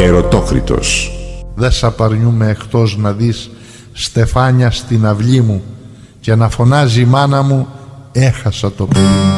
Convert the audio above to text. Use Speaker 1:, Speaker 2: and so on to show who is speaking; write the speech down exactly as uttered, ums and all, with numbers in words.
Speaker 1: Αεροτόκριτος.
Speaker 2: Δε σ' απαρνιούμαι εκτός να δεις Στεφάνια στην αυλή μου και να φωνάζει η μάνα μου, έχασα το παιδί μου.